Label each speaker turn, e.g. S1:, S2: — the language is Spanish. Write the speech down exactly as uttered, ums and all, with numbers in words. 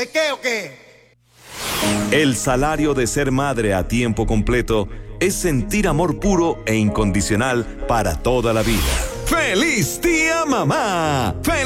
S1: ¿De qué o qué?
S2: El salario de ser madre a tiempo completo es sentir amor puro e incondicional para toda la vida. ¡Feliz día, mamá!